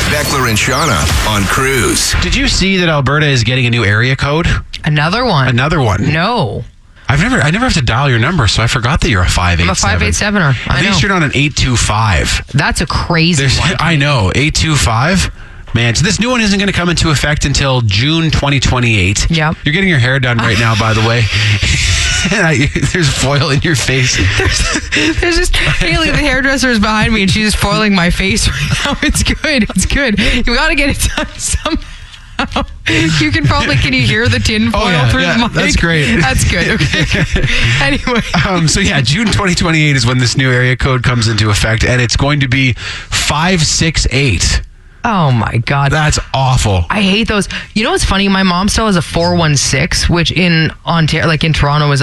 Beckler and Shauna on Cruise. Did you see that Alberta is getting a new area code? Another one. No. I never have to dial your number, so I forgot that you're a 587. I'm a 587er. At least you're not an 825. That's a crazy one. I know, 825. Man, so this new one isn't going to come into effect until June 2028. Yep. You're getting your hair done right now, by the way. There's foil in your face. There's just Haley, the hairdresser, is behind me, and she's just foiling my face right now. It's good. It's good. You got to get it done somehow. You can you hear the tin foil through the mic? That's great. That's good. Okay. Anyway. So June 2028 is when this new area code comes into effect, and it's going to be 568. Oh my God. That's awful. I hate those. You know what's funny? My mom still has a 416, which in Ontario, like in Toronto, is